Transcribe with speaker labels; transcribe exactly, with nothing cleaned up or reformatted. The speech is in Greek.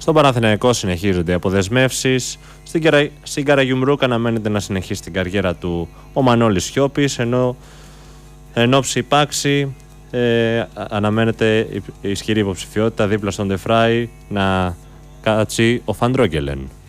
Speaker 1: Στον Παναθηναϊκό συνεχίζονται οι αποδεσμεύσεις. Στην, Καρα... στην Καραγιουμρούκ αναμένεται να συνεχίσει την καριέρα του ο Μανώλης Σιώπης, ενώ εν όψη υπάρξει ε, αναμένεται ισχυρή υποψηφιότητα δίπλα στον Ντεφράι να κάτσει ο Φαντρόγκελεν.